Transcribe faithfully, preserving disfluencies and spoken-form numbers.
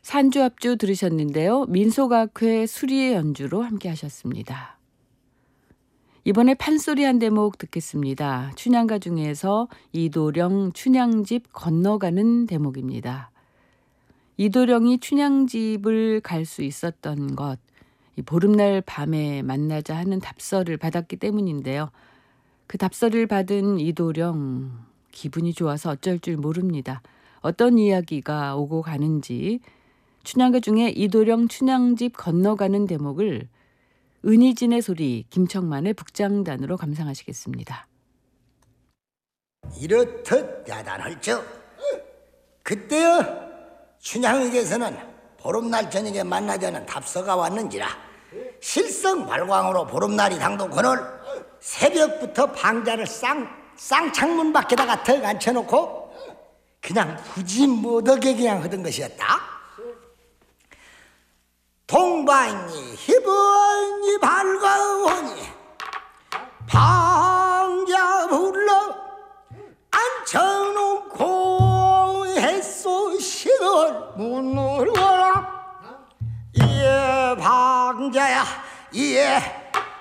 산주합주 들으셨는데요. 민속악회 수리의 연주로 함께 하셨습니다. 이번에 판소리 한 대목 듣겠습니다. 춘향가 중에서 이도령 춘향집 건너가는 대목입니다. 이도령이 춘향집을 갈 수 있었던 것, 이 보름날 밤에 만나자 하는 답서를 받았기 때문인데요. 그 답서를 받은 이도령, 기분이 좋아서 어쩔 줄 모릅니다. 어떤 이야기가 오고 가는지 춘향가 중에 이도령 춘향집 건너가는 대목을 은희진의 소리, 김청만의 북장단으로 감상하시겠습니다. 이렇듯 야단할죠. 그때여 춘향에게서는 보름날 저녁에 만나자는 답서가 왔는지라 실성 발광으로 보름날이 당도거늘 새벽부터 방자를 쌍, 쌍창문 밖에다가 턱 앉혀놓고 그냥 굳이 못하게 그냥 하던 것이었다. 동방이 희번이 밝아오니 방자 불러 앉혀놓고 햇소식을 문을 걸어 이에 방자야 이에